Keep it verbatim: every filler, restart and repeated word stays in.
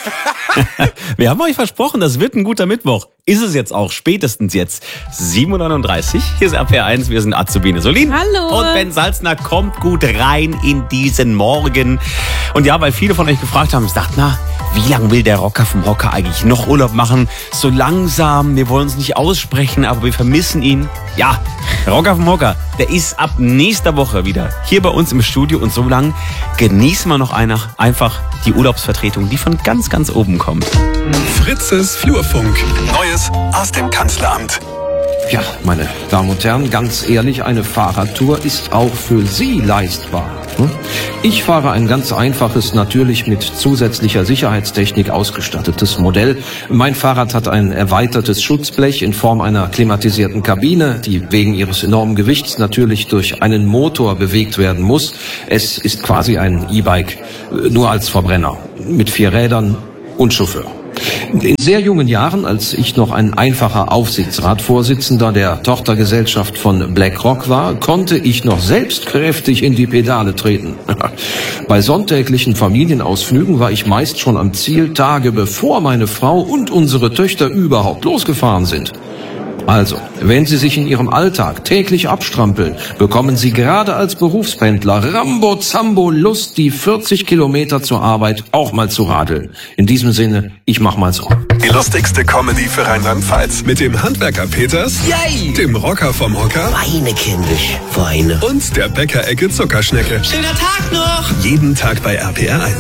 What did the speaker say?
Wir haben euch versprochen, das wird ein guter Mittwoch. Ist es jetzt auch, spätestens jetzt. sieben Uhr neununddreißig, hier ist R P R eins, wir sind Azubine Solin. Hallo. Und Ben Salzner kommt gut rein in diesen Morgen. Und ja, weil viele von euch gefragt haben, ich dachte, na, wie lange will der Rocker vom Hocker eigentlich noch Urlaub machen? So langsam, wir wollen uns nicht aussprechen, aber wir vermissen ihn. Ja, der Rocker vom Hocker, der ist ab nächster Woche wieder hier bei uns im Studio. Und so lang genießen wir noch einer, einfach die Urlaubsvertretung, die von ganz, ganz oben kommt. Fritzes Flurfunk. Neues aus dem Kanzleramt. Ja, meine Damen und Herren, ganz ehrlich, eine Fahrradtour ist auch für Sie leistbar. Ich fahre ein ganz einfaches, natürlich mit zusätzlicher Sicherheitstechnik ausgestattetes Modell. Mein Fahrrad hat ein erweitertes Schutzblech in Form einer klimatisierten Kabine, die wegen ihres enormen Gewichts natürlich durch einen Motor bewegt werden muss. Es ist quasi ein E-Bike, nur als Verbrenner, mit vier Rädern und Chauffeur. In sehr jungen Jahren, als ich noch ein einfacher Aufsichtsratsvorsitzender der Tochtergesellschaft von BlackRock war, konnte ich noch selbst kräftig in die Pedale treten. Bei sonntäglichen Familienausflügen war ich meist schon am Ziel, Tage bevor meine Frau und unsere Töchter überhaupt losgefahren sind. Also, wenn Sie sich in Ihrem Alltag täglich abstrampeln, bekommen Sie gerade als Berufspendler Rambo Zambo Lust, die vierzig Kilometer zur Arbeit auch mal zu radeln. In diesem Sinne, ich mach mal so. Die lustigste Comedy für Rheinland-Pfalz. Mit dem Handwerker Peters, Yay! dem Rocker vom Hocker Weine kindisch, Weine. und der Bäckerecke Zuckerschnecke. Schöner Tag noch! Jeden Tag bei R P R eins.